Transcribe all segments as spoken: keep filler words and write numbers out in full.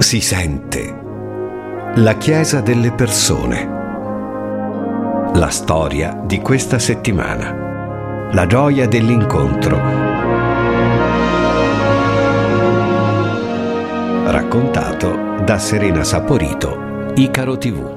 Si sente. La Chiesa delle persone. La storia di questa settimana. La gioia dell'incontro. Raccontato da Serena Saporito, Icaro tivù.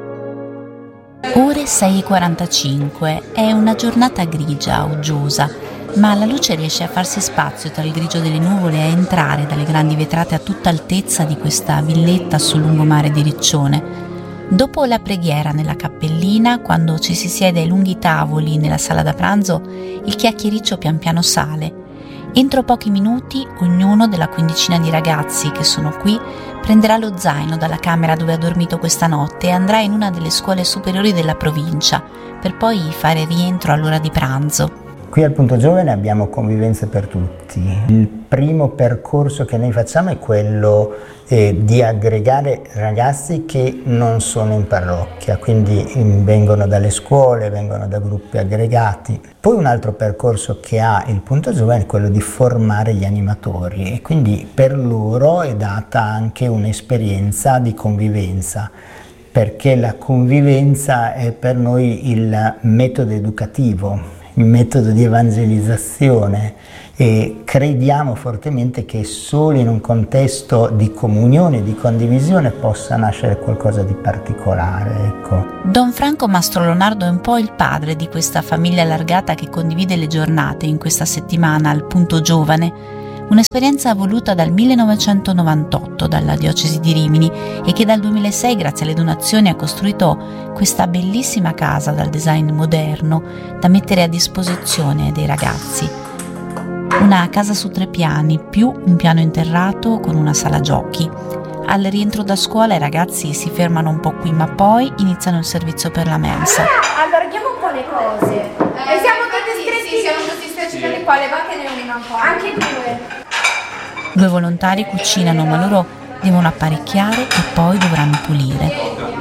Ore sei e quarantacinque, è una giornata grigia, uggiosa, ma la luce riesce a farsi spazio tra il grigio delle nuvole e a entrare dalle grandi vetrate a tutta altezza di questa villetta sul lungomare di Riccione. Dopo la preghiera nella cappellina, quando ci si siede ai lunghi tavoli nella sala da pranzo, il chiacchiericcio pian piano sale. Entro pochi minuti, ognuno della quindicina di ragazzi che sono qui prenderà lo zaino dalla camera dove ha dormito questa notte e andrà in una delle scuole superiori della provincia, per poi fare rientro all'ora di pranzo. Qui al Punto Giovane abbiamo convivenze per tutti. Il primo percorso che noi facciamo è quello eh, di aggregare ragazzi che non sono in parrocchia, quindi eh, vengono dalle scuole, vengono da gruppi aggregati. Poi un altro percorso che ha il Punto Giovane è quello di formare gli animatori e quindi per loro è data anche un'esperienza di convivenza, perché la convivenza è per noi il metodo educativo, il metodo di evangelizzazione, e crediamo fortemente che solo in un contesto di comunione, di condivisione possa nascere qualcosa di particolare. Ecco. Don Franco Mastro Leonardo è un po' il padre di questa famiglia allargata che condivide le giornate in questa settimana al Punto Giovane, un'esperienza voluta dal millenovecentonovantotto dalla diocesi di Rimini e che dal duemilasei, grazie alle donazioni, ha costruito questa bellissima casa dal design moderno da mettere a disposizione dei ragazzi. Una casa su tre piani, più un piano interrato con una sala giochi. Al rientro da scuola i ragazzi si fermano un po' qui, ma poi iniziano il servizio per la mensa. Allarghiamo un po' le cose. Eh, e siamo tutti stretti. Sì, siamo tutti stretti sì. Dalle quali va che ne uniamo un po'. Anche due. Due volontari cucinano, ma loro devono apparecchiare e poi dovranno pulire.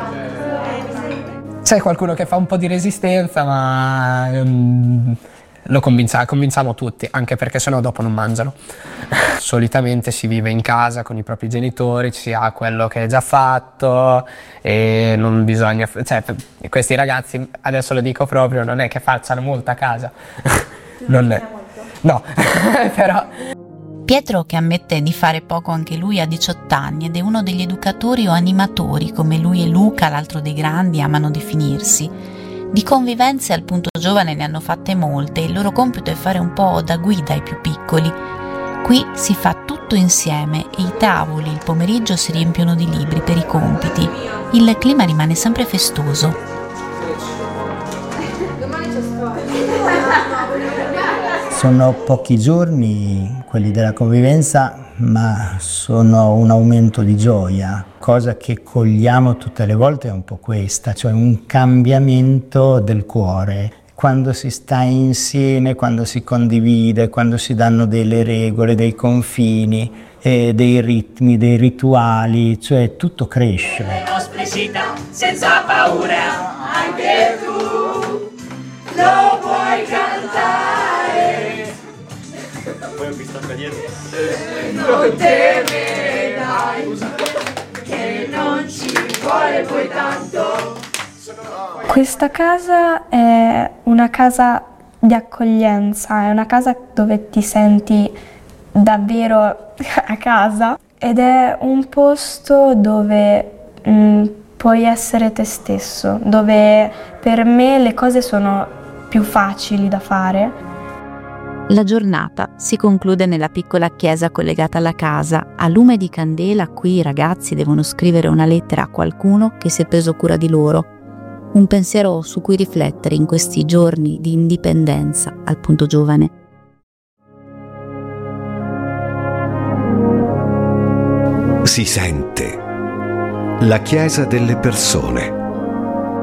C'è qualcuno che fa un po' di resistenza, ma um, lo convinza, convinciamo tutti, anche perché sennò dopo non mangiano. Solitamente si vive in casa con i propri genitori, si ha quello che è già fatto e non bisogna... Cioè, questi ragazzi, adesso lo dico proprio, non è che facciano molta casa. Non è... No, però... Pietro, che ammette di fare poco anche lui, ha diciotto anni ed è uno degli educatori o animatori, come lui e Luca, l'altro dei grandi, amano definirsi. Di convivenze al Punto Giovane ne hanno fatte molte e il loro compito è fare un po' da guida ai più piccoli. Qui si fa tutto insieme e i tavoli il pomeriggio si riempiono di libri per i compiti. Il clima rimane sempre festoso. Sono pochi giorni quelli della convivenza, ma sono un aumento di gioia. Cosa che cogliamo tutte le volte è un po' questa, cioè un cambiamento del cuore. Quando si sta insieme, quando si condivide, quando si danno delle regole, dei confini, eh, dei ritmi, dei rituali, cioè tutto cresce. Esplicita, senza paura, anche tu lo puoi cantare. Poi ho visto anche dietro. Non temerai, che non ci vuole poi tanto. Questa casa è una casa di accoglienza, è una casa dove ti senti davvero a casa ed è un posto dove mh, puoi essere te stesso, dove per me le cose sono più facili da fare. La giornata si conclude nella piccola chiesa collegata alla casa. A lume di candela qui i ragazzi devono scrivere una lettera a qualcuno che si è preso cura di loro. Un pensiero su cui riflettere in questi giorni di indipendenza al Punto Giovane. Si sente. La Chiesa delle persone.